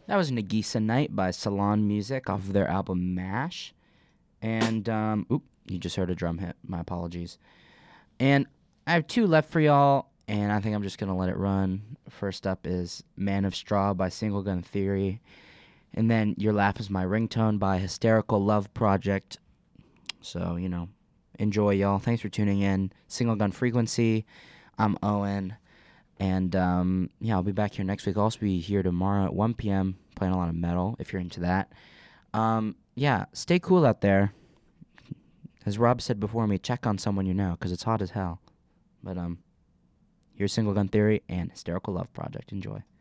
That was Nagisa Night by Salon Music off of their album MASH. And, you just heard a drum hit. My apologies. And I have two left for y'all, and I think I'm just going to let it run. First up is Man of Straw by Single Gun Theory. And then Your Laugh is My Ringtone by Hysterical Love Project. So, enjoy, y'all. Thanks for tuning in. Single Gun Frequency. I'm Owen. And, I'll be back here next week. I'll also be here tomorrow at 1 p.m. playing a lot of metal, if you're into that. Stay cool out there. As Rob said before me, check on someone you know, because it's hot as hell. But, here's Single Gun Theory and Hysterical Love Project. Enjoy.